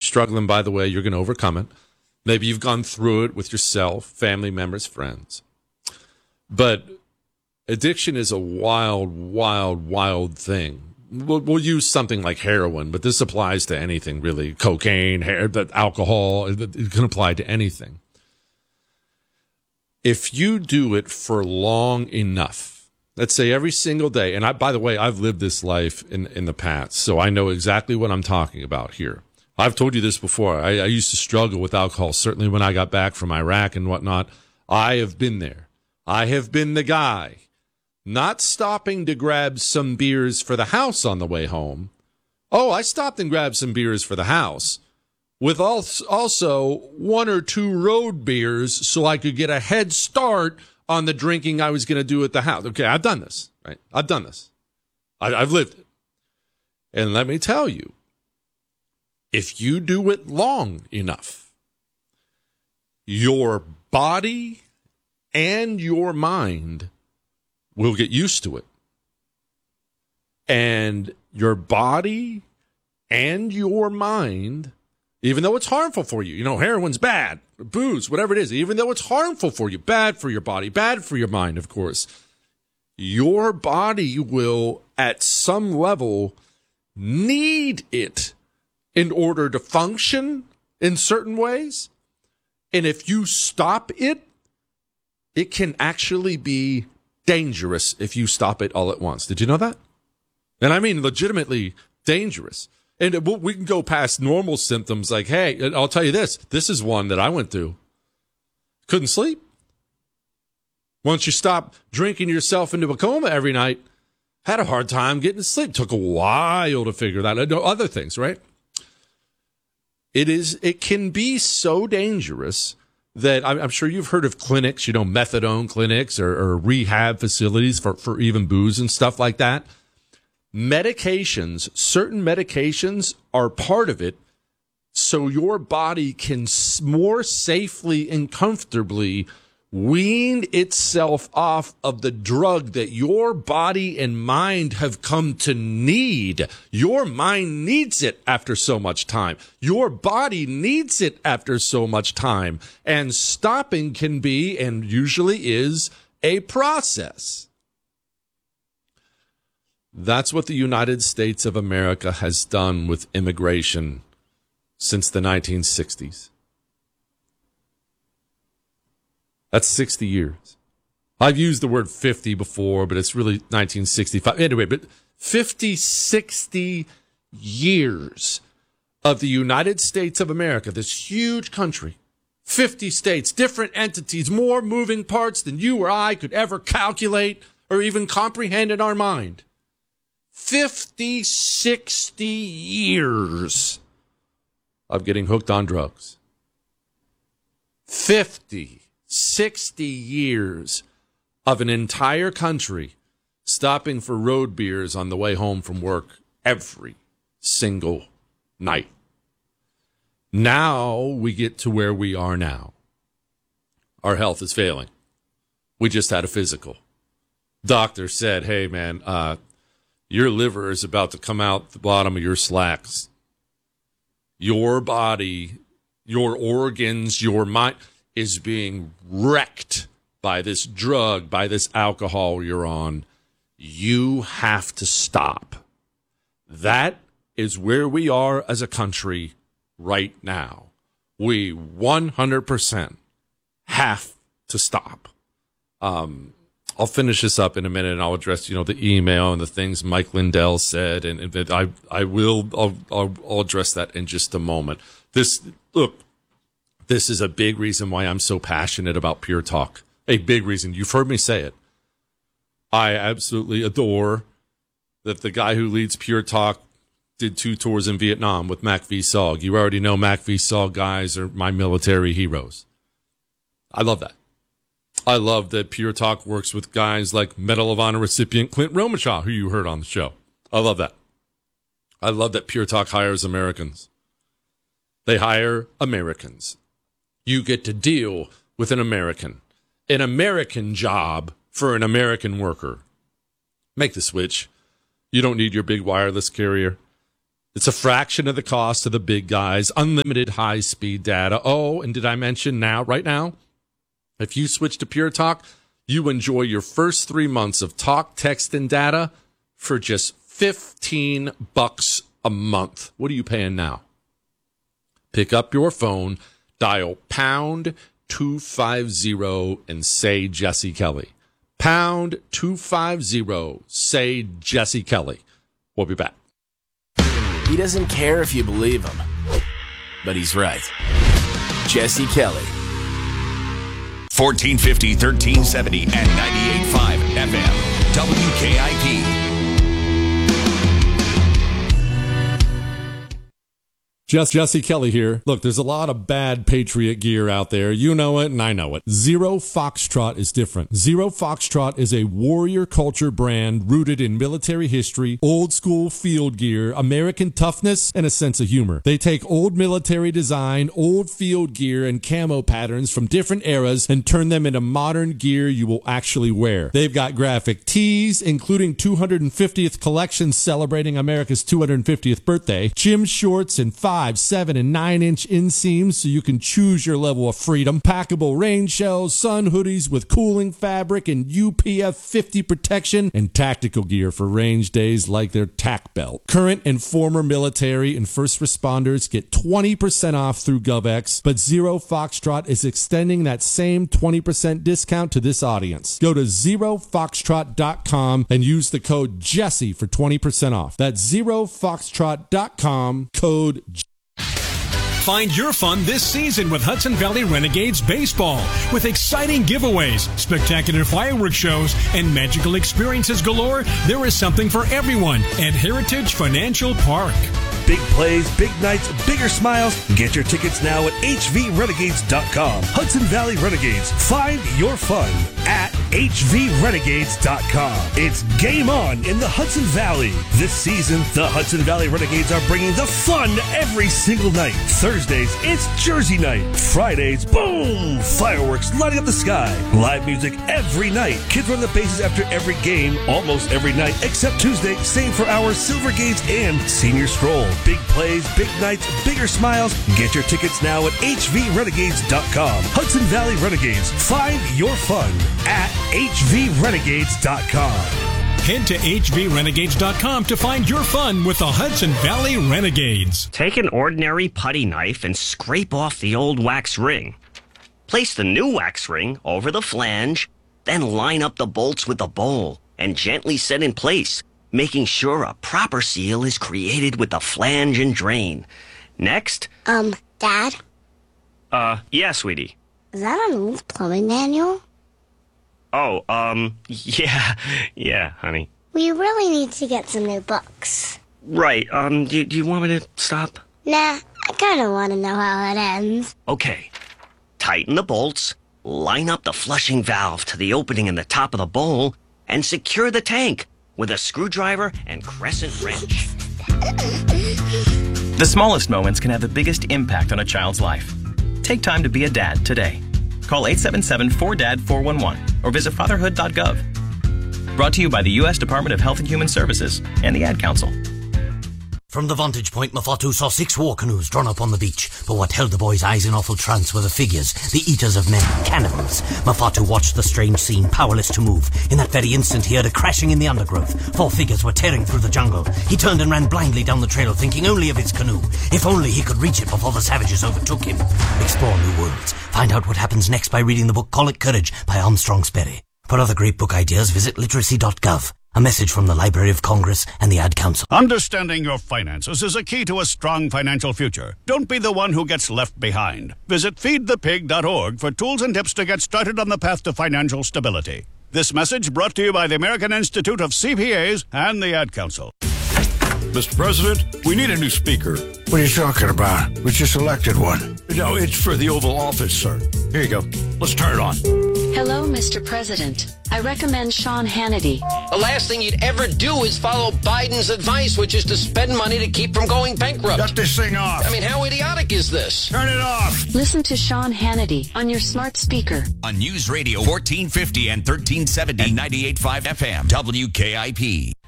struggling, by the way, you're going to overcome it. Maybe you've gone through it with yourself, family members, friends. But addiction is a wild, wild, wild thing. We'll use something like heroin, but this applies to anything, really. Cocaine, alcohol, it can apply to anything. If you do it for long enough, let's say every single day, and by the way, I've lived this life in the past, so I know exactly what I'm talking about here. I've told you this before. I used to struggle with alcohol, certainly when I got back from Iraq and whatnot. I have been there. I have been the guy not stopping to grab some beers for the house on the way home. Oh, I stopped and grabbed some beers for the house with also 1 or 2 road beers so I could get a head start on the drinking I was going to do at the house. Okay, I've done this, right? I've done this. I've lived it. And let me tell you, if you do it long enough, your body and your mind will get used to it. And your body and your mind, even though it's harmful for you, heroin's bad, booze, whatever it is, even though it's harmful for you, bad for your body, bad for your mind, of course, your body will, at some level, need it in order to function in certain ways. And if you stop it, it can actually be dangerous if you stop it all at once. Did you know that? And I mean legitimately dangerous. And we can go past normal symptoms like, hey, I'll tell you this. This is one that I went through. Couldn't sleep. Once you stop drinking yourself into a coma every night, had a hard time getting to sleep. Took a while to figure that out. Other things, right? It can be so dangerous that I'm sure you've heard of clinics, methadone clinics or rehab facilities for even booze and stuff like that. Certain medications are part of it so your body can more safely and comfortably wean itself off of the drug that your body and mind have come to need. Your mind needs it after so much time. Your body needs it after so much time. And stopping can be, and usually is, a process. That's what the United States of America has done with immigration since the 1960s. That's 60 years. I've used the word 50 before, but it's really 1965. Anyway, but 60 years of the United States of America, this huge country, 50 states, different entities, more moving parts than you or I could ever calculate or even comprehend in our mind. 60 years of getting hooked on drugs. 60 years of an entire country stopping for road beers on the way home from work every single night. Now we get to where we are now. Our health is failing. We just had a physical. Doctor said, hey, man, your liver is about to come out the bottom of your slacks. Your body, your organs, your mind is being wrecked by this drug, by this alcohol you're on. You have to stop. That is where we are as a country right now. We 100% have to stop. I'll finish this up in a minute, and I'll address, the email and the things Mike Lindell said, and I'll address that in just a moment. This is a big reason why I'm so passionate about Pure Talk. A big reason. You've heard me say it. I absolutely adore that the guy who leads Pure Talk did 2 tours in Vietnam with Mac V. Sog. You already know Mac V. Sog guys are my military heroes. I love that. I love that Pure Talk works with guys like Medal of Honor recipient Clint Romachaw, who you heard on the show. I love that. I love that Pure Talk hires Americans. They hire Americans. You get to deal with an American job for an American worker. Make the switch. You don't need your big wireless carrier. It's a fraction of the cost of the big guys, unlimited high-speed data. Oh, and did I mention right now, if you switch to Pure Talk, you enjoy your first 3 months of talk, text, and data for just $15 a month. What are you paying now? Pick up your phone, dial pound 250 and say Jesse Kelly. Pound 250, say Jesse Kelly. We'll be back. He doesn't care if you believe him, but he's right. Jesse Kelly. 1450, 1370, and 98.5 FM. WKIP. Jesse Kelly here. Look, there's a lot of bad Patriot gear out there. You know it, and I know it. Zero Foxtrot is different. Zero Foxtrot is a warrior culture brand rooted in military history, old school field gear, American toughness, and a sense of humor. They take old military design, old field gear, and camo patterns from different eras and turn them into modern gear you will actually wear. They've got graphic tees, including 250th collections celebrating America's 250th birthday, gym shorts, and 5, 7, and 9-inch inseams so you can choose your level of freedom, packable rain shells, sun hoodies with cooling fabric and UPF 50 protection, and tactical gear for range days like their TAC belt. Current and former military and first responders get 20% off through GovX, but Zero Foxtrot is extending that same 20% discount to this audience. Go to ZeroFoxtrot.com and use the code Jesse for 20% off. That's ZeroFoxtrot.com, code Jesse. Find your fun this season with Hudson Valley Renegades Baseball. With exciting giveaways, spectacular fireworks shows, and magical experiences galore, there is something for everyone at Heritage Financial Park. Big plays, big nights, bigger smiles. Get your tickets now at hvrenegades.com. Hudson Valley Renegades. Find your fun at hvrenegades.com. It's game on in the Hudson Valley. This season, the Hudson Valley Renegades are bringing the fun every single night. Thursdays, it's Jersey night. Fridays, boom! Fireworks lighting up the sky. Live music every night. Kids run the bases after every game, almost every night, except Tuesday, same for our Silver Games and Senior Stroll. Big plays, big nights, bigger smiles. Get your tickets now at hvrenegades.com. Hudson Valley Renegades. Find your fun at hvrenegades.com. Head to hvrenegades.com to find your fun with the Hudson Valley Renegades. Take an ordinary putty knife and scrape off the old wax ring. Place the new wax ring over the flange, then line up the bolts with the bowl and gently set in place, making sure a proper seal is created with the flange and drain. Next. Dad? Yeah, sweetie. Is that an old plumbing manual? Oh, yeah, honey. We really need to get some new books. Right, do you want me to stop? Nah, I kinda wanna know how it ends. Okay. Tighten the bolts, line up the flushing valve to the opening in the top of the bowl, and secure the tank with a screwdriver and crescent wrench. The smallest moments can have the biggest impact on a child's life. Take time to be a dad today. Call 877-4DAD-411 or visit fatherhood.gov. Brought to you by the U.S. Department of Health and Human Services and the Ad Council. From the vantage point, Mafatu saw 6 war canoes drawn up on the beach. But what held the boy's eyes in awful trance were the figures, the eaters of men, cannibals. Mafatu watched the strange scene, powerless to move. In that very instant, he heard a crashing in the undergrowth. 4 figures were tearing through the jungle. He turned and ran blindly down the trail, thinking only of his canoe. If only he could reach it before the savages overtook him. Explore new worlds. Find out what happens next by reading the book Call It Courage by Armstrong Sperry. For other great book ideas, visit literacy.gov. A message from the Library of Congress and the Ad Council. Understanding your finances is a key to a strong financial future. Don't be the one who gets left behind. Visit feedthepig.org for tools and tips to get started on the path to financial stability. This message brought to you by the American Institute of CPAs and the Ad Council. Mr. President, we need a new speaker. What are you talking about? We just elected one. No, it's for the Oval Office, sir. Here you go. Let's turn it on. Hello, Mr. President. I recommend Sean Hannity. The last thing you'd ever do is follow Biden's advice, which is to spend money to keep from going bankrupt. Shut this thing off. I mean, how idiotic is this? Turn it off. Listen to Sean Hannity on your smart speaker. On News Radio 1450 and 1370 and 98.5 FM, WKIP.